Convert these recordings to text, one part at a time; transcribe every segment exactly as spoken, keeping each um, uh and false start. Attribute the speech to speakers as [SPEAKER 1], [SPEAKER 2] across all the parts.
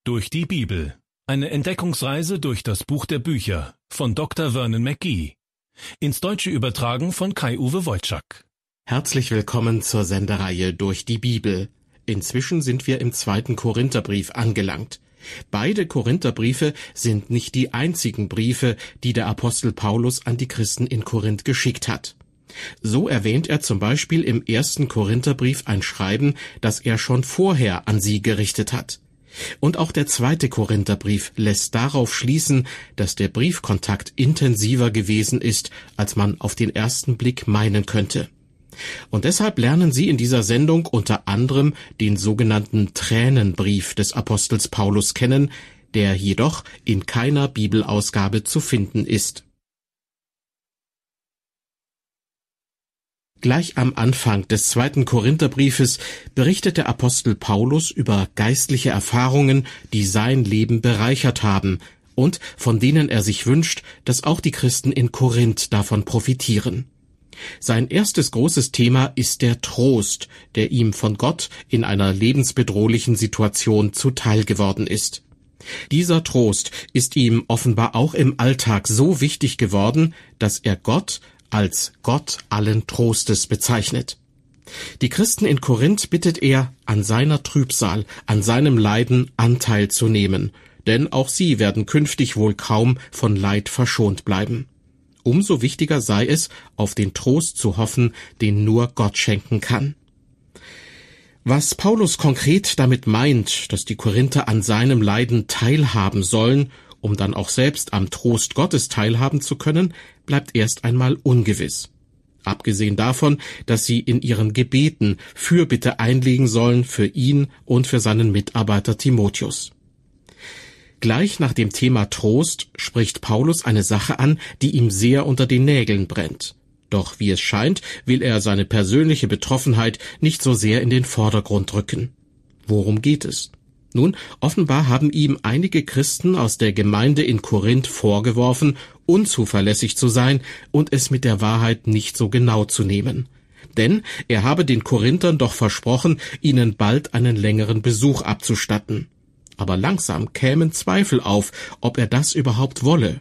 [SPEAKER 1] Durch die Bibel. Eine Entdeckungsreise durch das Buch der Bücher von Doktor Vernon McGee. Ins Deutsche übertragen von Kai-Uwe Wojczak.
[SPEAKER 2] Herzlich willkommen zur Sendereihe Durch die Bibel. Inzwischen sind wir im zweiten Korintherbrief angelangt. Beide Korintherbriefe sind nicht die einzigen Briefe, die der Apostel Paulus an die Christen in Korinth geschickt hat. So erwähnt er zum Beispiel im ersten Korintherbrief ein Schreiben, das er schon vorher an sie gerichtet hat. Und auch der zweite Korintherbrief lässt darauf schließen, dass der Briefkontakt intensiver gewesen ist, als man auf den ersten Blick meinen könnte. Und deshalb lernen Sie in dieser Sendung unter anderem den sogenannten Tränenbrief des Apostels Paulus kennen, der jedoch in keiner Bibelausgabe zu finden ist. Gleich am Anfang des zweiten Korintherbriefes berichtet der Apostel Paulus über geistliche Erfahrungen, die sein Leben bereichert haben und von denen er sich wünscht, dass auch die Christen in Korinth davon profitieren. Sein erstes großes Thema ist der Trost, der ihm von Gott in einer lebensbedrohlichen Situation zuteil geworden ist. Dieser Trost ist ihm offenbar auch im Alltag so wichtig geworden, dass er Gott als Gott allen Trostes bezeichnet. Die Christen in Korinth bittet er, an seiner Trübsal, an seinem Leiden Anteil zu nehmen, denn auch sie werden künftig wohl kaum von Leid verschont bleiben. Umso wichtiger sei es, auf den Trost zu hoffen, den nur Gott schenken kann. Was Paulus konkret damit meint, dass die Korinther an seinem Leiden teilhaben sollen, um dann auch selbst am Trost Gottes teilhaben zu können, bleibt erst einmal ungewiss. Abgesehen davon, dass sie in ihren Gebeten Fürbitte einlegen sollen für ihn und für seinen Mitarbeiter Timotheus. Gleich nach dem Thema Trost spricht Paulus eine Sache an, die ihm sehr unter den Nägeln brennt. Doch wie es scheint, will er seine persönliche Betroffenheit nicht so sehr in den Vordergrund rücken. Worum geht es? Nun, offenbar haben ihm einige Christen aus der Gemeinde in Korinth vorgeworfen, unzuverlässig zu sein und es mit der Wahrheit nicht so genau zu nehmen. Denn er habe den Korinthern doch versprochen, ihnen bald einen längeren Besuch abzustatten. Aber langsam kämen Zweifel auf, ob er das überhaupt wolle.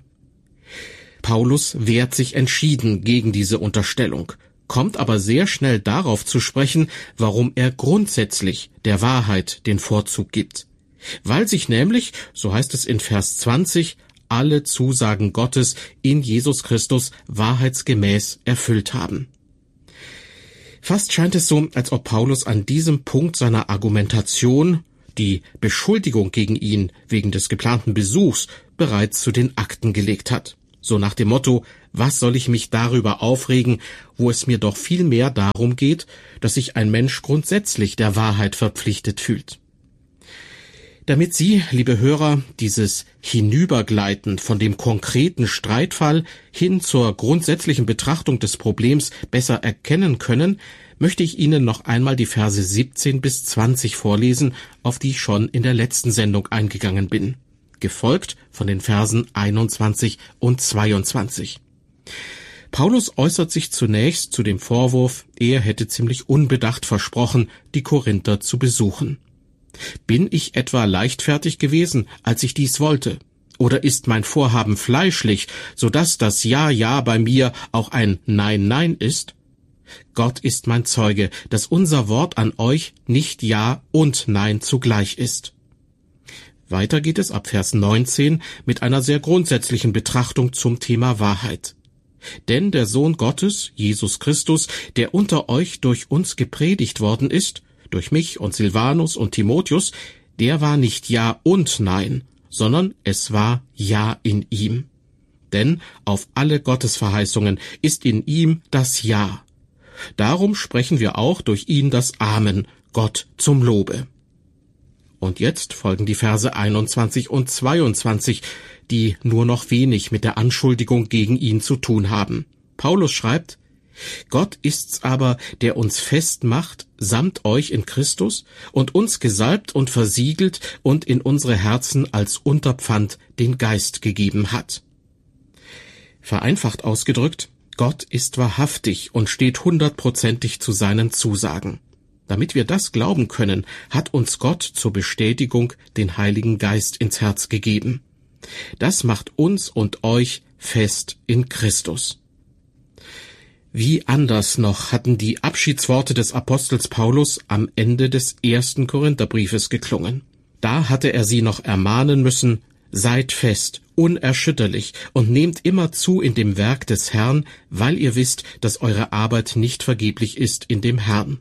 [SPEAKER 2] Paulus wehrt sich entschieden gegen diese Unterstellung, kommt aber sehr schnell darauf zu sprechen, warum er grundsätzlich der Wahrheit den Vorzug gibt. Weil sich nämlich, so heißt es in Vers zwanzig, alle Zusagen Gottes in Jesus Christus wahrheitsgemäß erfüllt haben. Fast scheint es so, als ob Paulus an diesem Punkt seiner Argumentation die Beschuldigung gegen ihn wegen des geplanten Besuchs bereits zu den Akten gelegt hat. So nach dem Motto, was soll ich mich darüber aufregen, wo es mir doch viel mehr darum geht, dass sich ein Mensch grundsätzlich der Wahrheit verpflichtet fühlt. Damit Sie, liebe Hörer, dieses Hinübergleiten von dem konkreten Streitfall hin zur grundsätzlichen Betrachtung des Problems besser erkennen können, möchte ich Ihnen noch einmal die Verse siebzehn bis zwanzig vorlesen, auf die ich schon in der letzten Sendung eingegangen bin, gefolgt von den Versen einundzwanzig und zweiundzwanzig. Paulus äußert sich zunächst zu dem Vorwurf, er hätte ziemlich unbedacht versprochen, die Korinther zu besuchen. Bin ich etwa leichtfertig gewesen, als ich dies wollte? Oder ist mein Vorhaben fleischlich, so dass das Ja, Ja bei mir auch ein Nein, Nein ist? Gott ist mein Zeuge, dass unser Wort an euch nicht Ja und Nein zugleich ist. Weiter geht es ab Vers neunzehn mit einer sehr grundsätzlichen Betrachtung zum Thema Wahrheit. Denn der Sohn Gottes, Jesus Christus, der unter euch durch uns gepredigt worden ist, durch mich und Silvanus und Timotheus, der war nicht Ja und Nein, sondern es war Ja in ihm. Denn auf alle Gottesverheißungen ist in ihm das Ja. Darum sprechen wir auch durch ihn das Amen, Gott zum Lobe. Und jetzt folgen die Verse einundzwanzig und zweiundzwanzig, die nur noch wenig mit der Anschuldigung gegen ihn zu tun haben. Paulus schreibt, Gott ist's aber, der uns festmacht, samt euch in Christus, und uns gesalbt und versiegelt und in unsere Herzen als Unterpfand den Geist gegeben hat. Vereinfacht ausgedrückt, Gott ist wahrhaftig und steht hundertprozentig zu seinen Zusagen. Damit wir das glauben können, hat uns Gott zur Bestätigung den Heiligen Geist ins Herz gegeben. Das macht uns und euch fest in Christus. Wie anders noch hatten die Abschiedsworte des Apostels Paulus am Ende des ersten Korintherbriefes geklungen. Da hatte er sie noch ermahnen müssen: Seid fest, unerschütterlich und nehmt immer zu in dem Werk des Herrn, weil ihr wisst, dass eure Arbeit nicht vergeblich ist in dem Herrn.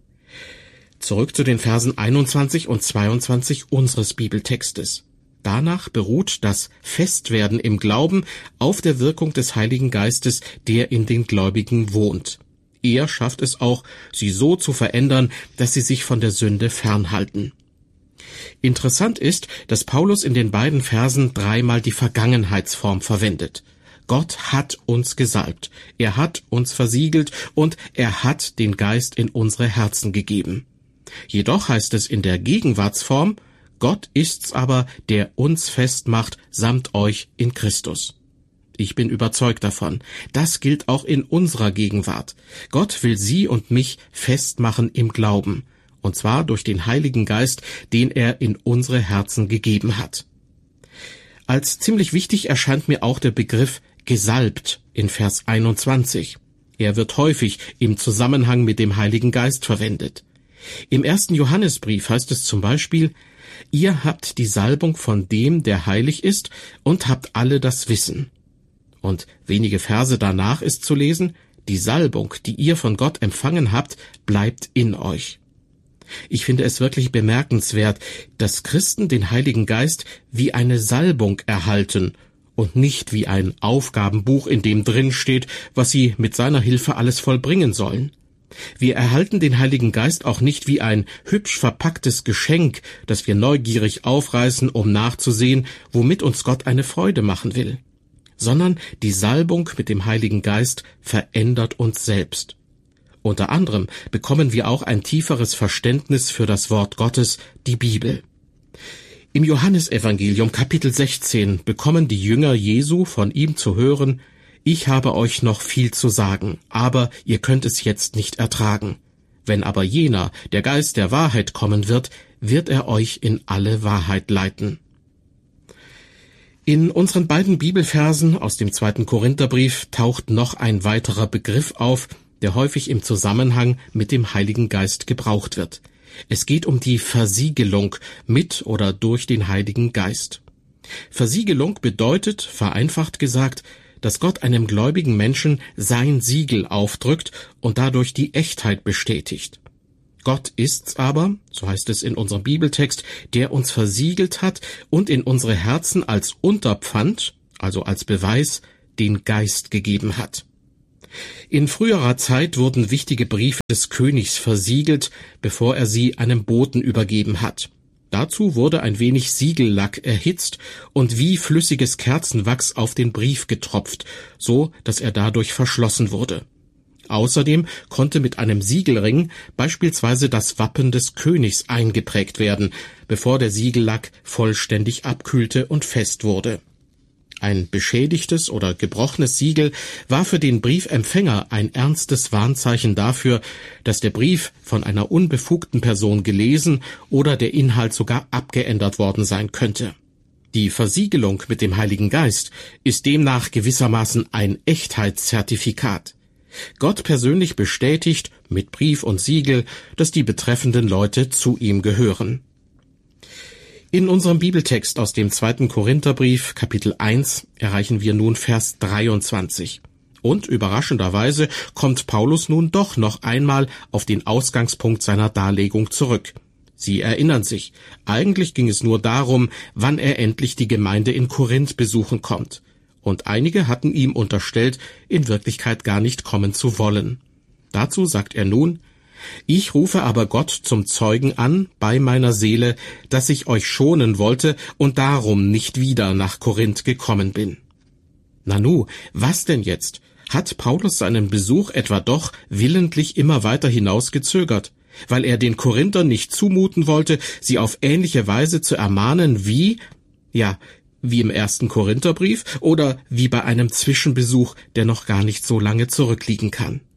[SPEAKER 2] Zurück zu den Versen einundzwanzig und zweiundzwanzig unseres Bibeltextes. Danach beruht das Festwerden im Glauben auf der Wirkung des Heiligen Geistes, der in den Gläubigen wohnt. Er schafft es auch, sie so zu verändern, dass sie sich von der Sünde fernhalten. Interessant ist, dass Paulus in den beiden Versen dreimal die Vergangenheitsform verwendet. Gott hat uns gesalbt, er hat uns versiegelt und er hat den Geist in unsere Herzen gegeben. Jedoch heißt es in der Gegenwartsform: Gott ist's aber, der uns festmacht, samt euch in Christus. Ich bin überzeugt davon, das gilt auch in unserer Gegenwart. Gott will Sie und mich festmachen im Glauben, und zwar durch den Heiligen Geist, den er in unsere Herzen gegeben hat. Als ziemlich wichtig erscheint mir auch der Begriff gesalbt in Vers einundzwanzig. Er wird häufig im Zusammenhang mit dem Heiligen Geist verwendet. Im ersten Johannesbrief heißt es zum Beispiel: Ihr habt die Salbung von dem, der heilig ist, und habt alle das Wissen. Und wenige Verse danach ist zu lesen: Die Salbung, die ihr von Gott empfangen habt, bleibt in euch. Ich finde es wirklich bemerkenswert, dass Christen den Heiligen Geist wie eine Salbung erhalten und nicht wie ein Aufgabenbuch, in dem drin steht, was sie mit seiner Hilfe alles vollbringen sollen. Wir erhalten den Heiligen Geist auch nicht wie ein hübsch verpacktes Geschenk, das wir neugierig aufreißen, um nachzusehen, womit uns Gott eine Freude machen will, sondern die Salbung mit dem Heiligen Geist verändert uns selbst. Unter anderem bekommen wir auch ein tieferes Verständnis für das Wort Gottes, die Bibel. Im Johannesevangelium Kapitel sechzehn bekommen die Jünger Jesu von ihm zu hören: Ich habe euch noch viel zu sagen, aber ihr könnt es jetzt nicht ertragen. Wenn aber jener, der Geist der Wahrheit, kommen wird, wird er euch in alle Wahrheit leiten. In unseren beiden Bibelversen aus dem zweiten Korintherbrief taucht noch ein weiterer Begriff auf, der häufig im Zusammenhang mit dem Heiligen Geist gebraucht wird. Es geht um die Versiegelung mit oder durch den Heiligen Geist. Versiegelung bedeutet, vereinfacht gesagt, dass Gott einem gläubigen Menschen sein Siegel aufdrückt und dadurch die Echtheit bestätigt. Gott ist's aber, so heißt es in unserem Bibeltext, der uns versiegelt hat und in unsere Herzen als Unterpfand, also als Beweis, den Geist gegeben hat. In früherer Zeit wurden wichtige Briefe des Königs versiegelt, bevor er sie einem Boten übergeben hat. Dazu wurde ein wenig Siegellack erhitzt und wie flüssiges Kerzenwachs auf den Brief getropft, so dass er dadurch verschlossen wurde. Außerdem konnte mit einem Siegelring beispielsweise das Wappen des Königs eingeprägt werden, bevor der Siegellack vollständig abkühlte und fest wurde. Ein beschädigtes oder gebrochenes Siegel war für den Briefempfänger ein ernstes Warnzeichen dafür, dass der Brief von einer unbefugten Person gelesen oder der Inhalt sogar abgeändert worden sein könnte. Die Versiegelung mit dem Heiligen Geist ist demnach gewissermaßen ein Echtheitszertifikat. Gott persönlich bestätigt mit Brief und Siegel, dass die betreffenden Leute zu ihm gehören. In unserem Bibeltext aus dem zweiten Korintherbrief, Kapitel eins, erreichen wir nun Vers dreiundzwanzig. Und überraschenderweise kommt Paulus nun doch noch einmal auf den Ausgangspunkt seiner Darlegung zurück. Sie erinnern sich, eigentlich ging es nur darum, wann er endlich die Gemeinde in Korinth besuchen kommt. Und einige hatten ihm unterstellt, in Wirklichkeit gar nicht kommen zu wollen. Dazu sagt er nun: Ich rufe aber Gott zum Zeugen an bei meiner Seele, dass ich euch schonen wollte und darum nicht wieder nach Korinth gekommen bin. Nanu, was denn jetzt? Hat Paulus seinen Besuch etwa doch willentlich immer weiter hinausgezögert, weil er den Korinthern nicht zumuten wollte, sie auf ähnliche Weise zu ermahnen wie, ja, wie im ersten Korintherbrief oder wie bei einem Zwischenbesuch, der noch gar nicht so lange zurückliegen kann?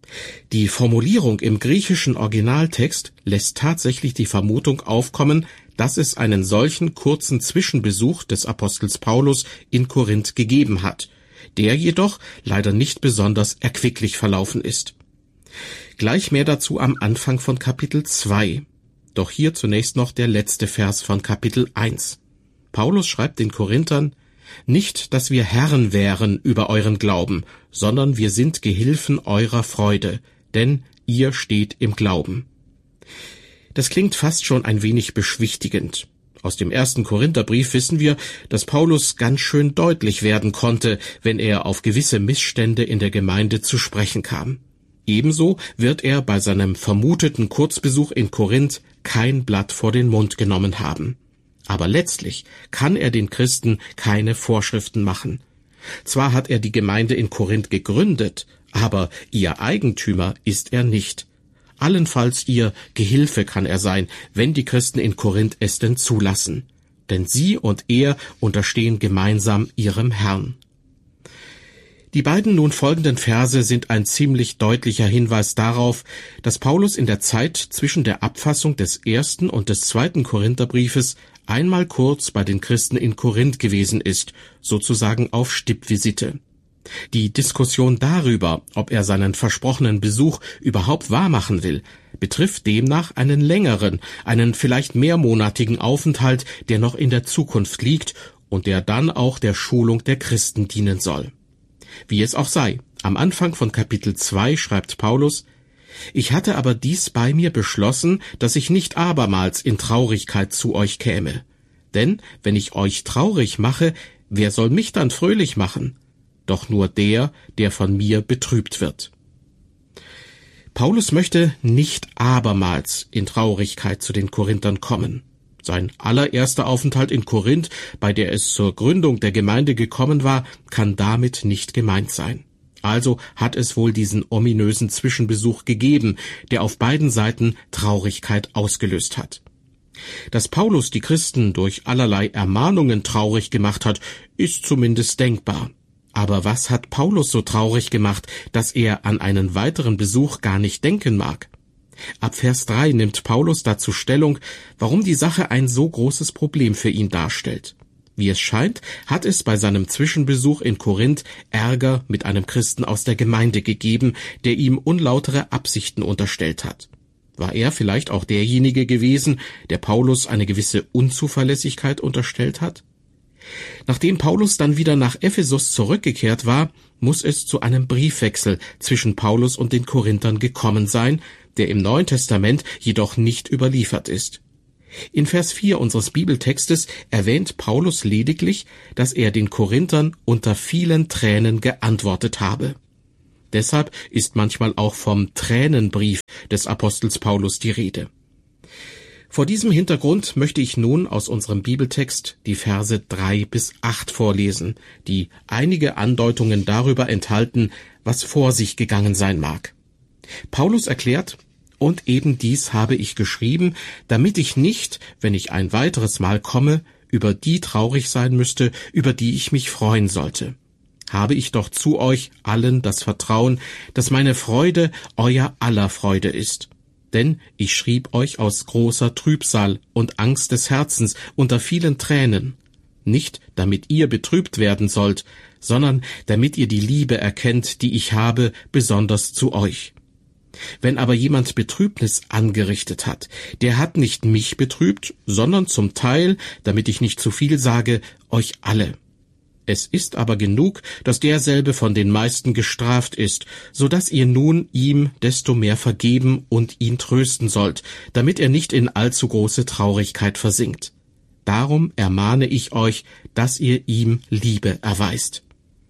[SPEAKER 2] Die Formulierung im griechischen Originaltext lässt tatsächlich die Vermutung aufkommen, dass es einen solchen kurzen Zwischenbesuch des Apostels Paulus in Korinth gegeben hat, der jedoch leider nicht besonders erquicklich verlaufen ist. Gleich mehr dazu am Anfang von Kapitel zwei. Doch hier zunächst noch der letzte Vers von Kapitel eins. Paulus schreibt den Korinthern: Nicht, dass wir Herren wären über euren Glauben, sondern wir sind Gehilfen eurer Freude, denn ihr steht im Glauben. Das klingt fast schon ein wenig beschwichtigend. Aus dem ersten Korintherbrief wissen wir, dass Paulus ganz schön deutlich werden konnte, wenn er auf gewisse Missstände in der Gemeinde zu sprechen kam. Ebenso wird er bei seinem vermuteten Kurzbesuch in Korinth kein Blatt vor den Mund genommen haben. Aber letztlich kann er den Christen keine Vorschriften machen. Zwar hat er die Gemeinde in Korinth gegründet, aber ihr Eigentümer ist er nicht. Allenfalls ihr Gehilfe kann er sein, wenn die Christen in Korinth es denn zulassen. Denn sie und er unterstehen gemeinsam ihrem Herrn. Die beiden nun folgenden Verse sind ein ziemlich deutlicher Hinweis darauf, dass Paulus in der Zeit zwischen der Abfassung des ersten und des zweiten Korintherbriefes einmal kurz bei den Christen in Korinth gewesen ist, sozusagen auf Stippvisite. Die Diskussion darüber, ob er seinen versprochenen Besuch überhaupt wahrmachen will, betrifft demnach einen längeren, einen vielleicht mehrmonatigen Aufenthalt, der noch in der Zukunft liegt und der dann auch der Schulung der Christen dienen soll. Wie es auch sei, am Anfang von Kapitel zwei schreibt Paulus: Ich hatte aber dies bei mir beschlossen, dass ich nicht abermals in Traurigkeit zu euch käme. Denn wenn ich euch traurig mache, wer soll mich dann fröhlich machen? Doch nur der, der von mir betrübt wird. Paulus möchte nicht abermals in Traurigkeit zu den Korinthern kommen. Sein allererster Aufenthalt in Korinth, bei der es zur Gründung der Gemeinde gekommen war, kann damit nicht gemeint sein. Also hat es wohl diesen ominösen Zwischenbesuch gegeben, der auf beiden Seiten Traurigkeit ausgelöst hat. Dass Paulus die Christen durch allerlei Ermahnungen traurig gemacht hat, ist zumindest denkbar. Aber was hat Paulus so traurig gemacht, dass er an einen weiteren Besuch gar nicht denken mag? Ab Vers drei nimmt Paulus dazu Stellung, warum die Sache ein so großes Problem für ihn darstellt. Wie es scheint, hat es bei seinem Zwischenbesuch in Korinth Ärger mit einem Christen aus der Gemeinde gegeben, der ihm unlautere Absichten unterstellt hat. War er vielleicht auch derjenige gewesen, der Paulus eine gewisse Unzuverlässigkeit unterstellt hat? Nachdem Paulus dann wieder nach Ephesus zurückgekehrt war, muss es zu einem Briefwechsel zwischen Paulus und den Korinthern gekommen sein, der im Neuen Testament jedoch nicht überliefert ist. In Vers vier unseres Bibeltextes erwähnt Paulus lediglich, dass er den Korinthern unter vielen Tränen geantwortet habe. Deshalb ist manchmal auch vom Tränenbrief des Apostels Paulus die Rede. Vor diesem Hintergrund möchte ich nun aus unserem Bibeltext die Verse drei bis acht vorlesen, die einige Andeutungen darüber enthalten, was vor sich gegangen sein mag. Paulus erklärt: Und eben dies habe ich geschrieben, damit ich nicht, wenn ich ein weiteres Mal komme, über die traurig sein müsste, über die ich mich freuen sollte. Habe ich doch zu euch allen das Vertrauen, dass meine Freude euer aller Freude ist. Denn ich schrieb euch aus großer Trübsal und Angst des Herzens unter vielen Tränen, nicht damit ihr betrübt werden sollt, sondern damit ihr die Liebe erkennt, die ich habe, besonders zu euch. Wenn aber jemand Betrübnis angerichtet hat, der hat nicht mich betrübt, sondern zum Teil, damit ich nicht zu viel sage, euch alle. Es ist aber genug, dass derselbe von den meisten gestraft ist, so dass ihr nun ihm desto mehr vergeben und ihn trösten sollt, damit er nicht in allzu große Traurigkeit versinkt. Darum ermahne ich euch, dass ihr ihm Liebe erweist.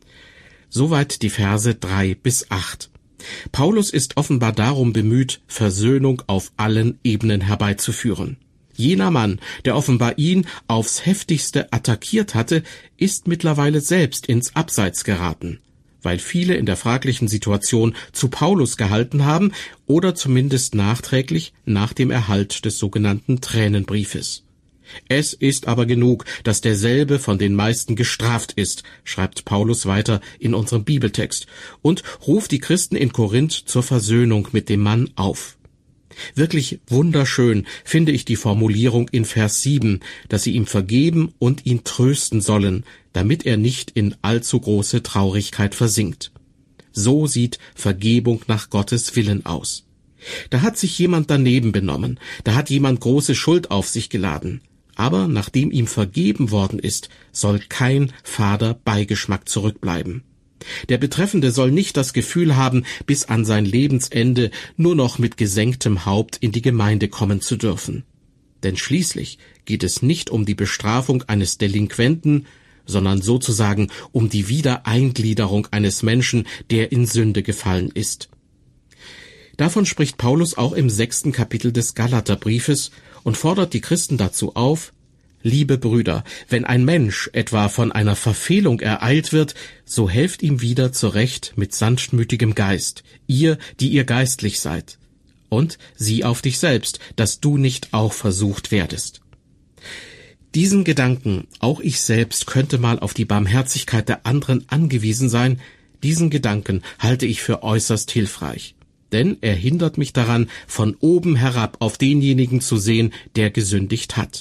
[SPEAKER 2] Soweit die Verse drei bis acht. Paulus ist offenbar darum bemüht, Versöhnung auf allen Ebenen herbeizuführen. Jener Mann, der offenbar ihn aufs heftigste attackiert hatte, ist mittlerweile selbst ins Abseits geraten, weil viele in der fraglichen Situation zu Paulus gehalten haben oder zumindest nachträglich nach dem Erhalt des sogenannten Tränenbriefes. Es ist aber genug, dass derselbe von den meisten gestraft ist, schreibt Paulus weiter in unserem Bibeltext und ruft die Christen in Korinth zur Versöhnung mit dem Mann auf. Wirklich wunderschön finde ich die Formulierung in Vers sieben, dass sie ihm vergeben und ihn trösten sollen, damit er nicht in allzu große Traurigkeit versinkt. So sieht Vergebung nach Gottes Willen aus. Da hat sich jemand daneben benommen, da hat jemand große Schuld auf sich geladen. Aber nachdem ihm vergeben worden ist, soll kein fader Beigeschmack zurückbleiben. Der Betreffende soll nicht das Gefühl haben, bis an sein Lebensende nur noch mit gesenktem Haupt in die Gemeinde kommen zu dürfen. Denn schließlich geht es nicht um die Bestrafung eines Delinquenten, sondern sozusagen um die Wiedereingliederung eines Menschen, der in Sünde gefallen ist. Davon spricht Paulus auch im sechsten Kapitel des Galaterbriefes und fordert die Christen dazu auf: Liebe Brüder, wenn ein Mensch etwa von einer Verfehlung ereilt wird, so helft ihm wieder zurecht mit sanftmütigem Geist, ihr, die ihr geistlich seid. Und sieh auf dich selbst, dass du nicht auch versucht werdest. Diesen Gedanken, auch ich selbst könnte mal auf die Barmherzigkeit der anderen angewiesen sein, diesen Gedanken halte ich für äußerst hilfreich. Denn er hindert mich daran, von oben herab auf denjenigen zu sehen, der gesündigt hat.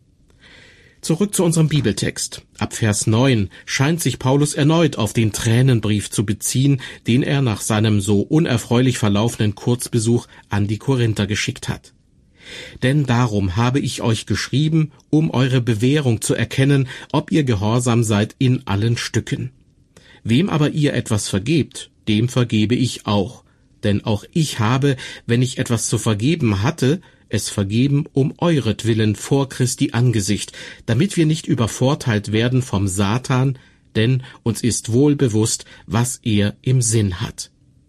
[SPEAKER 2] Zurück zu unserem Bibeltext. Ab Vers neun scheint sich Paulus erneut auf den Tränenbrief zu beziehen, den er nach seinem so unerfreulich verlaufenden Kurzbesuch an die Korinther geschickt hat. Denn darum habe ich euch geschrieben, um eure Bewährung zu erkennen, ob ihr gehorsam seid in allen Stücken. Wem aber ihr etwas vergebt, dem vergebe ich auch. Denn auch ich habe, wenn ich etwas zu vergeben hatte, es vergeben um euretwillen vor Christi Angesicht, damit wir nicht übervorteilt werden vom Satan, denn uns ist wohl bewusst, was er im Sinn hat.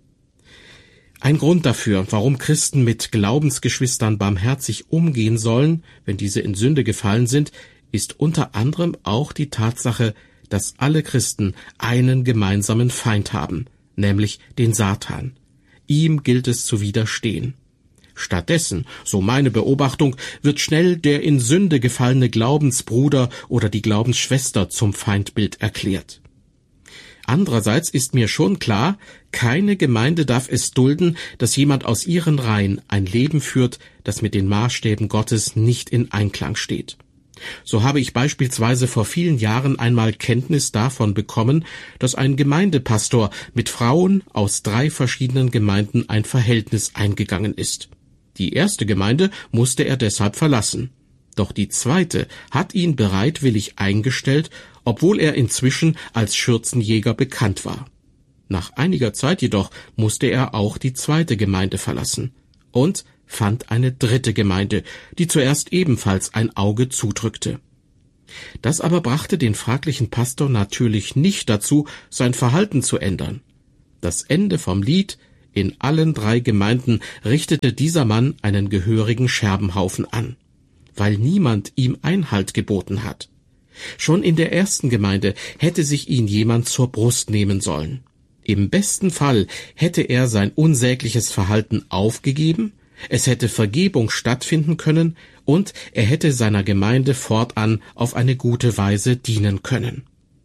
[SPEAKER 2] Ein Grund dafür, warum Christen mit Glaubensgeschwistern barmherzig umgehen sollen, wenn diese in Sünde gefallen sind, ist unter anderem auch die Tatsache, dass alle Christen einen gemeinsamen Feind haben, nämlich den Satan. Ihm gilt es zu widerstehen. Stattdessen, so meine Beobachtung, wird schnell der in Sünde gefallene Glaubensbruder oder die Glaubensschwester zum Feindbild erklärt. Andererseits ist mir schon klar, keine Gemeinde darf es dulden, dass jemand aus ihren Reihen ein Leben führt, das mit den Maßstäben Gottes nicht in Einklang steht. So habe ich beispielsweise vor vielen Jahren einmal Kenntnis davon bekommen, dass ein Gemeindepastor mit Frauen aus drei verschiedenen Gemeinden ein Verhältnis eingegangen ist. Die erste Gemeinde musste er deshalb verlassen. Doch die zweite hat ihn bereitwillig eingestellt, obwohl er inzwischen als Schürzenjäger bekannt war. Nach einiger Zeit jedoch musste er auch die zweite Gemeinde verlassen und fand eine dritte Gemeinde, die zuerst ebenfalls ein Auge zudrückte. Das aber brachte den fraglichen Pastor natürlich nicht dazu, sein Verhalten zu ändern. Das Ende vom Lied: In allen drei Gemeinden richtete dieser Mann einen gehörigen Scherbenhaufen an, weil niemand ihm Einhalt geboten hat. Schon in der ersten Gemeinde hätte sich ihn jemand zur Brust nehmen sollen. Im besten Fall hätte er sein unsägliches Verhalten aufgegeben, es hätte Vergebung stattfinden können und er hätte seiner Gemeinde fortan auf eine gute Weise dienen können.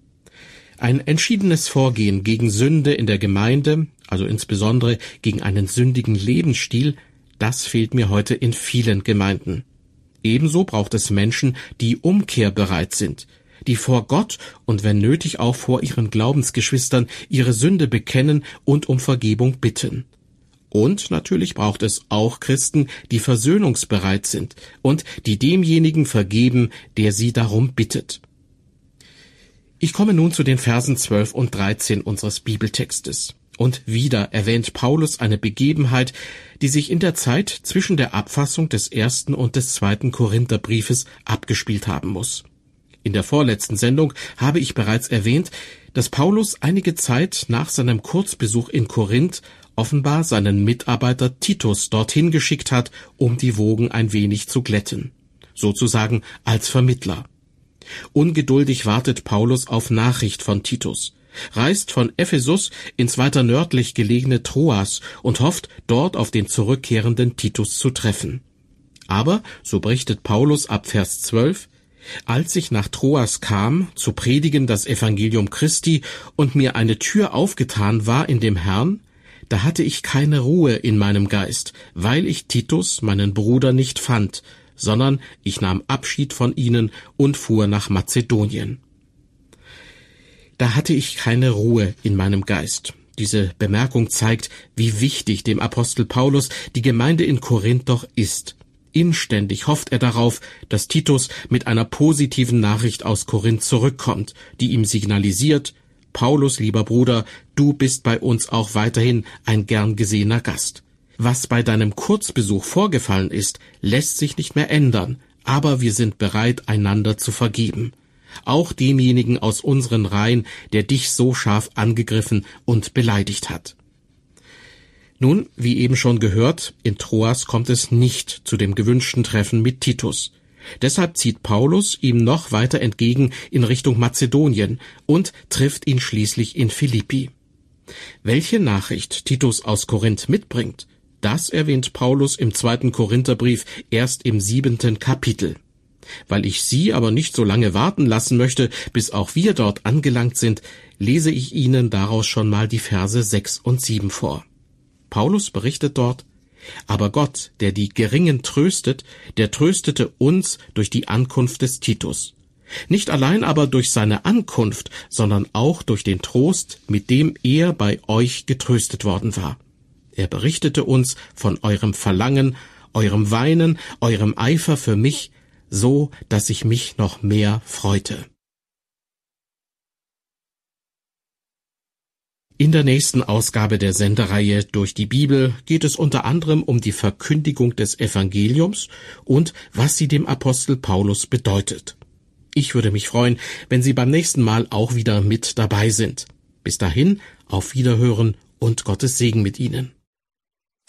[SPEAKER 2] Ein entschiedenes Vorgehen gegen Sünde in der Gemeinde, also insbesondere gegen einen sündigen Lebensstil, das fehlt mir heute in vielen Gemeinden. Ebenso braucht es Menschen, die umkehrbereit sind, die vor Gott und wenn nötig auch vor ihren Glaubensgeschwistern ihre Sünde bekennen und um Vergebung bitten. Und natürlich braucht es auch Christen, die versöhnungsbereit sind und die demjenigen vergeben, der sie darum bittet. Ich komme nun zu den Versen zwölf und dreizehn unseres Bibeltextes. Und wieder erwähnt Paulus eine Begebenheit, die sich in der Zeit zwischen der Abfassung des ersten und des zweiten Korintherbriefes abgespielt haben muss. In der vorletzten Sendung habe ich bereits erwähnt, dass Paulus einige Zeit nach seinem Kurzbesuch in Korinth offenbar seinen Mitarbeiter Titus dorthin geschickt hat, um die Wogen ein wenig zu glätten, sozusagen als Vermittler. Ungeduldig wartet Paulus auf Nachricht von Titus, reist von Ephesus ins weiter nördlich gelegene Troas und hofft, dort auf den zurückkehrenden Titus zu treffen. Aber, so berichtet Paulus ab Vers zwölf, als ich nach Troas kam, zu predigen das Evangelium Christi und mir eine Tür aufgetan war in dem Herrn, da hatte ich keine Ruhe in meinem Geist, weil ich Titus, meinen Bruder, nicht fand, sondern ich nahm Abschied von ihnen und fuhr nach Mazedonien. Da hatte ich keine Ruhe in meinem Geist. Diese Bemerkung zeigt, wie wichtig dem Apostel Paulus die Gemeinde in Korinth doch ist. Inständig hofft er darauf, dass Titus mit einer positiven Nachricht aus Korinth zurückkommt, die ihm signalisiert: Paulus, lieber Bruder, du bist bei uns auch weiterhin ein gern gesehener Gast. Was bei deinem Kurzbesuch vorgefallen ist, lässt sich nicht mehr ändern, aber wir sind bereit, einander zu vergeben. Auch demjenigen aus unseren Reihen, der dich so scharf angegriffen und beleidigt hat. Nun, wie eben schon gehört, in Troas kommt es nicht zu dem gewünschten Treffen mit Titus. Deshalb zieht Paulus ihm noch weiter entgegen in Richtung Mazedonien und trifft ihn schließlich in Philippi. Welche Nachricht Titus aus Korinth mitbringt, das erwähnt Paulus im zweiten Korintherbrief erst im siebenten Kapitel. Weil ich Sie aber nicht so lange warten lassen möchte, bis auch wir dort angelangt sind, lese ich Ihnen daraus schon mal die Verse sechs und sieben vor. Paulus berichtet dort: Aber Gott, der die Geringen tröstet, der tröstete uns durch die Ankunft des Titus. Nicht allein aber durch seine Ankunft, sondern auch durch den Trost, mit dem er bei euch getröstet worden war. Er berichtete uns von eurem Verlangen, eurem Weinen, eurem Eifer für mich, so dass ich mich noch mehr freute. In der nächsten Ausgabe der Sendereihe Durch die Bibel geht es unter anderem um die Verkündigung des Evangeliums und was sie dem Apostel Paulus bedeutet. Ich würde mich freuen, wenn Sie beim nächsten Mal auch wieder mit dabei sind. Bis dahin, auf Wiederhören und Gottes Segen mit Ihnen.